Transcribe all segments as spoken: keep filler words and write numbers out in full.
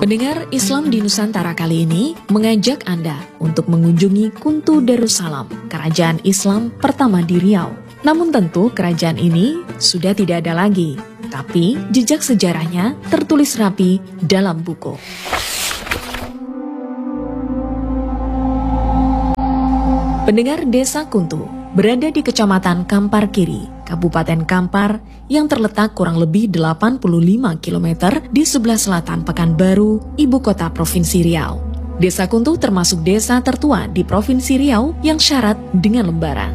Pendengar Islam di Nusantara kali ini mengajak Anda untuk mengunjungi Kuntu Darussalam, kerajaan Islam pertama di Riau. Namun tentu kerajaan ini sudah tidak ada lagi, tapi jejak sejarahnya tertulis rapi dalam buku. Pendengar, Desa Kuntu berada di Kecamatan Kampar Kiri, Kabupaten Kampar, yang terletak kurang lebih delapan puluh lima kilometer di sebelah selatan Pekanbaru, ibu kota Provinsi Riau. Desa Kuntu termasuk desa tertua di Provinsi Riau yang syarat dengan lembaran.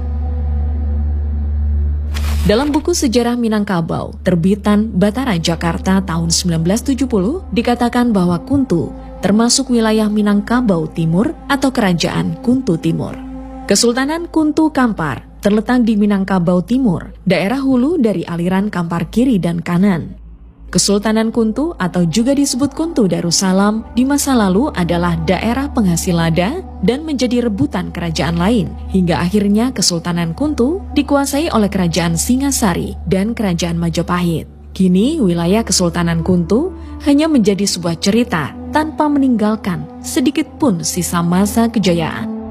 Dalam buku Sejarah Minangkabau, terbitan Batara Jakarta tahun sembilan belas tujuh puluh, dikatakan bahwa Kuntu termasuk wilayah Minangkabau Timur atau Kerajaan Kuntu Timur. Kesultanan Kuntu Kampar terletak di Minangkabau Timur, daerah hulu dari aliran Kampar Kiri dan Kanan. Kesultanan Kuntu atau juga disebut Kuntu Darussalam di masa lalu adalah daerah penghasil lada dan menjadi rebutan kerajaan lain, hingga akhirnya Kesultanan Kuntu dikuasai oleh Kerajaan Singasari dan Kerajaan Majapahit. Kini wilayah Kesultanan Kuntu hanya menjadi sebuah cerita tanpa meninggalkan sedikit pun sisa masa kejayaan.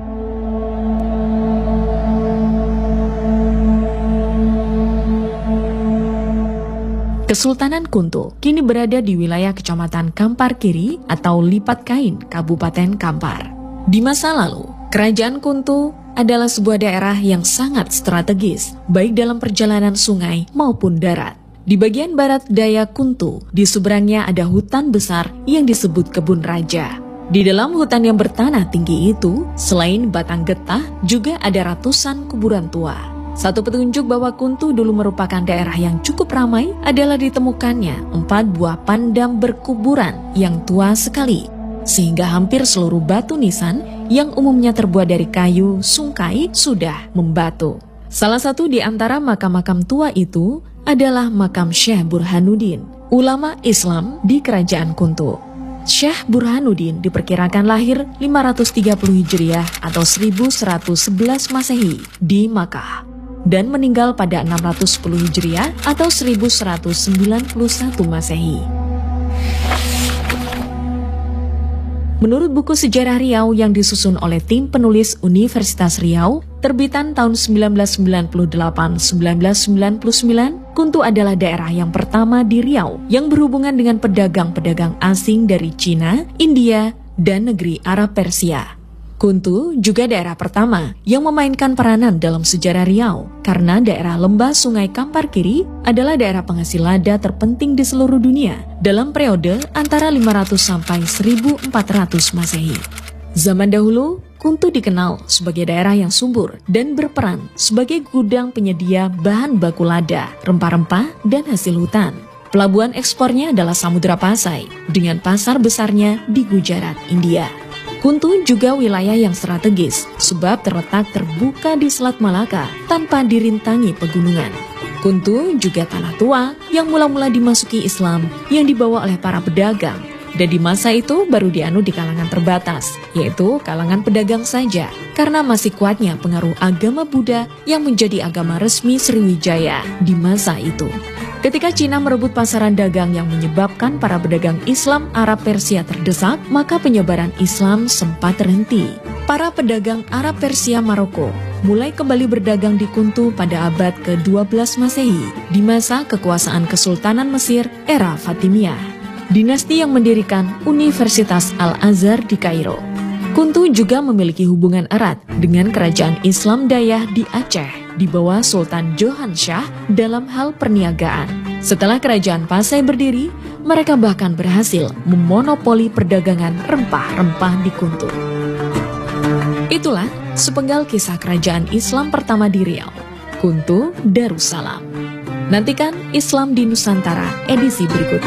Kesultanan Kuntu kini berada di wilayah Kecamatan Kampar Kiri atau Lipat Kain, Kabupaten Kampar. Di masa lalu, Kerajaan Kuntu adalah sebuah daerah yang sangat strategis, baik dalam perjalanan sungai maupun darat. Di bagian barat daya Kuntu, di seberangnya ada hutan besar yang disebut Kebun Raja. Di dalam hutan yang bertanah tinggi itu, selain batang getah, juga ada ratusan kuburan tua. Satu petunjuk bahwa Kuntu dulu merupakan daerah yang cukup ramai adalah ditemukannya empat buah pandam berkuburan yang tua sekali, sehingga hampir seluruh batu nisan yang umumnya terbuat dari kayu, sungkai sudah membatu. Salah satu di antara makam-makam tua itu adalah makam Syekh Burhanuddin, ulama Islam di Kerajaan Kuntu. Syekh Burhanuddin diperkirakan lahir lima ratus tiga puluh Hijriah atau seribu seratus sebelas Masehi di Makkah, dan meninggal pada enam ratus sepuluh Hijriah atau seribu seratus sembilan puluh satu Masehi. Menurut buku Sejarah Riau yang disusun oleh tim penulis Universitas Riau, terbitan tahun sembilan belas sembilan puluh delapan sampai sembilan belas sembilan puluh sembilan, Kuntu adalah daerah yang pertama di Riau yang berhubungan dengan pedagang-pedagang asing dari Cina, India, dan negeri Arab Persia. Kuntu juga daerah pertama yang memainkan peranan dalam sejarah Riau karena daerah lembah Sungai Kampar Kiri adalah daerah penghasil lada terpenting di seluruh dunia dalam periode antara lima ratus sampai seribu empat ratus Masehi. Zaman dahulu, Kuntu dikenal sebagai daerah yang subur dan berperan sebagai gudang penyedia bahan baku lada, rempah-rempah, dan hasil hutan. Pelabuhan ekspornya adalah Samudra Pasai dengan pasar besarnya di Gujarat, India. Kuntu juga wilayah yang strategis sebab terletak terbuka di Selat Malaka tanpa dirintangi pegunungan. Kuntu juga tanah tua yang mula-mula dimasuki Islam yang dibawa oleh para pedagang, dan di masa itu baru dianut di kalangan terbatas, yaitu kalangan pedagang saja, karena masih kuatnya pengaruh agama Buddha yang menjadi agama resmi Sriwijaya di masa itu. Ketika Cina merebut pasaran dagang yang menyebabkan para pedagang Islam Arab Persia terdesak, maka penyebaran Islam sempat terhenti. Para pedagang Arab Persia Maroko mulai kembali berdagang di Kuntu pada abad ke dua belas Masehi, di masa kekuasaan Kesultanan Mesir era Fatimiyah, dinasti yang mendirikan Universitas Al-Azhar di Kairo. Kuntu juga memiliki hubungan erat dengan kerajaan Islam Dayah di Aceh di bawah Sultan Johan Shah dalam hal perniagaan. Setelah kerajaan Pasai berdiri, mereka bahkan berhasil memonopoli perdagangan rempah-rempah di Kuntu. Itulah sepenggal kisah kerajaan Islam pertama di Riau, Kuntu Darussalam. Nantikan Islam di Nusantara edisi berikutnya.